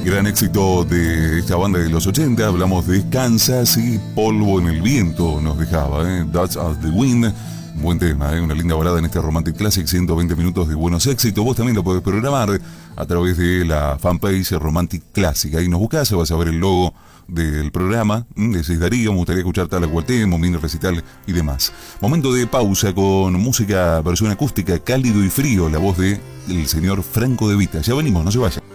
Gran éxito de esta banda de los 80. Hablamos de Kansas y Polvo en el Viento nos dejaba, Dust of the Wind. Buen tema, una linda balada en este Romantic Classic, 120 minutos de buenos éxitos. Vos también lo podés programar a través de la fanpage Romantic Classic. Ahí nos buscás, vas a ver el logo del programa. Decís Darío, me gustaría escuchar tal o cual tema, mini recital y demás. Momento de pausa con música versión acústica, cálido y frío, la voz de el señor Franco De Vita. Ya venimos, no se vayan.